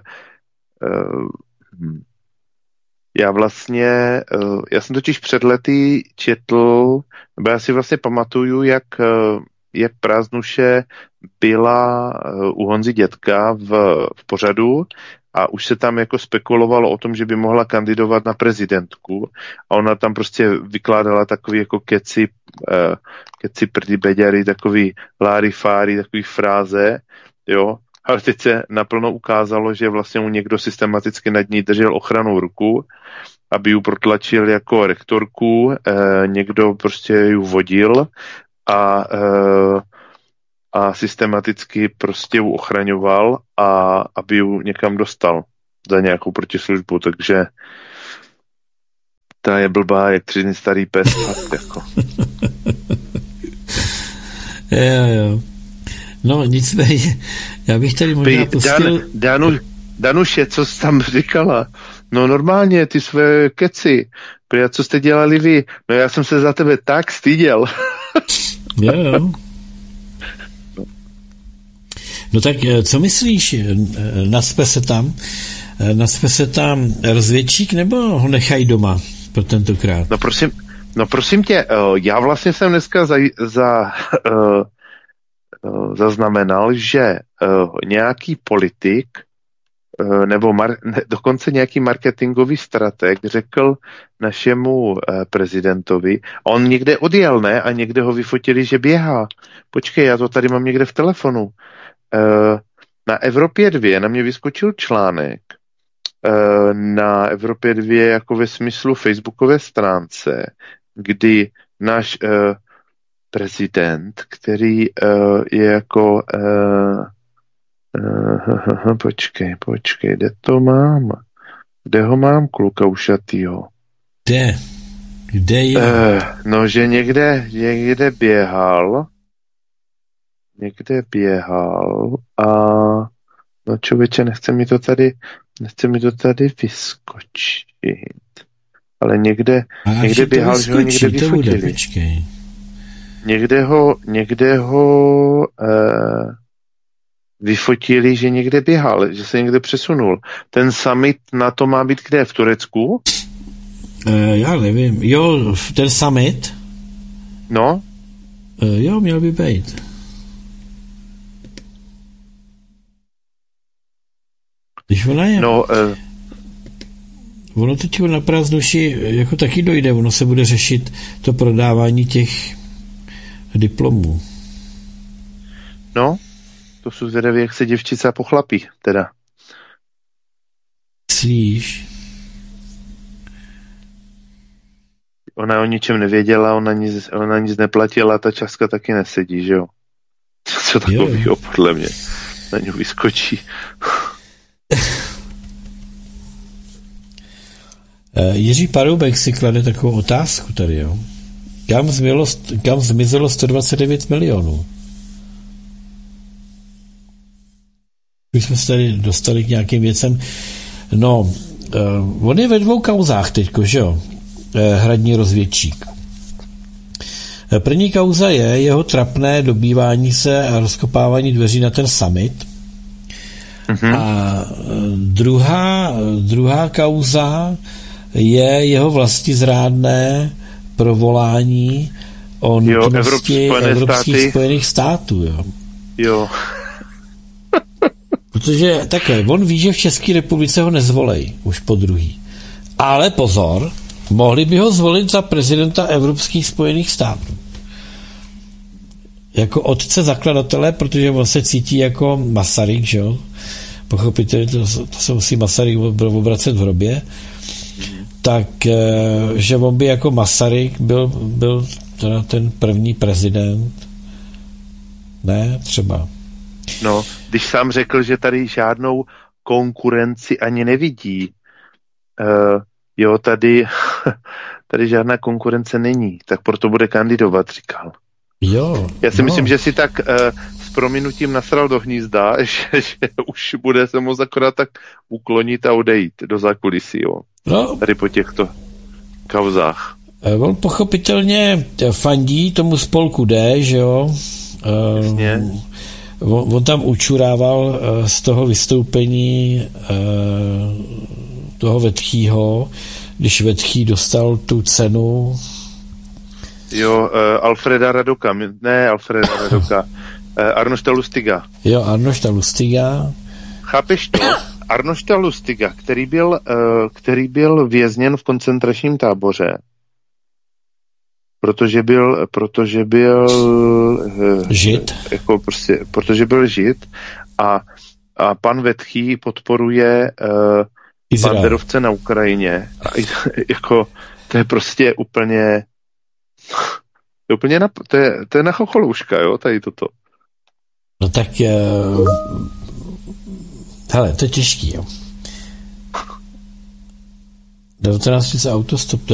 já jsem totiž před lety četl, nebo já si vlastně pamatuju, jak Prázdnuše byla u Honzy Dětka v pořadu a už se tam jako spekulovalo o tom, že by mohla kandidovat na prezidentku a ona tam prostě vykládala takový jako keci prdy beďary, takový láry fáry, takový fráze, jo, ale teď se naplno ukázalo, že vlastně mu někdo systematicky nad ní držel ochranou ruku aby ji protlačil jako rektorku, někdo prostě ji vodil a systematicky prostě ji ochraňoval a aby ji někam dostal za nějakou protislužbu, takže ta je blbá, jak 3 dny starý pes. Jako. Jo. No nicméně, já bych tady možná pustil... Danuše, co jsi tam říkala? No normálně, ty své keci. Co jste dělali vy? No já jsem se za tebe tak styděl. Jo. No tak, co myslíš? Naspe se tam rozvědčík, nebo ho nechají doma pro tentokrát? No prosím tě, já vlastně jsem dneska zaznamenal, že nějaký politik nebo dokonce nějaký marketingový strateg řekl našemu prezidentovi, on někde odjel, ne? A někde ho vyfotili, že běhá. Počkej, já to tady mám někde v telefonu. Na Evropě 2 na mě vyskočil článek na Evropě 2 jako ve smyslu facebookové stránce, kdy náš prezident, který je jako počkej, kde ho mám, kluka ušatýho? Kde je? No, že někde běhal a no člověče, nechce mi to tady vyskočit. Ale někde běhal, že ho někde vyfotili. Někde ho vyfotili, že někde běhal, že se někde přesunul. Ten summit na to má být kde? V Turecku? Já nevím. Jo, ten summit? No? Jo, měl by být. Když ona je... No, ono teď na prázdnoši jako taky dojde, ono se bude řešit to prodávání těch diplomů. No, to jsou zvědaví, jak se děvčice pochlapí, teda. Myslíš? Ona o ničem nevěděla, ona nic neplatila, ta částka taky nesedí, že jo? Co takového, podle mě. Na něj vyskočí. Jiří Paroubek si klade takovou otázku tady, jo. Kam zmizelo 129 milionů? Už jsme se tady dostali k nějakým věcem. No, on je ve 2 kauzách teďko, že jo? Hradní rozvědčík. První kauza je jeho trapné dobývání se a rozkopávání dveří na ten summit. Mm-hmm. A druhá kauza je jeho vlastizrádné provolání o nutnosti Evropských spojených států. Jo. Protože takhle, on ví, že v České republice ho nezvolej už po druhý. Ale pozor, mohli by ho zvolit za prezidenta Evropských spojených států. Jako otce zakladatele, protože on se cítí jako Masaryk, že jo? Pochopitelně to se musí Masaryk obracet v hrobě. Tak, že on by jako Masaryk byl teda ten první prezident. Ne, třeba. No, když sám řekl, že tady žádnou konkurenci ani nevidí, jo, tady žádná konkurence není, tak proto bude kandidovat, říkal. Jo. Já si myslím, že si tak s prominutím nasral do hnízda, že už bude se moc akorát tak uklonit a odejít do zákulisí, jo. No. Tady po těchto kauzách. On pochopitelně fandí tomu spolku D, že jo. Jasně. On tam učurával z toho vystoupení toho Vetchýho, když Vetchý dostal tu cenu. Jo, Alfreda Radoka. Arnošta Lustiga. Jo, Arnošta Lustiga. Chápeš to? Arnošta Lustiga, který byl vězněn v koncentračním táboře, protože byl žid. Jako prostě, protože byl žid a pan Vetchý podporuje banderovce na Ukrajině. A jako, to je prostě úplně to je na chocholouška, jo, tady toto. No tak, hele, to je těžký, jo. 19 autostop,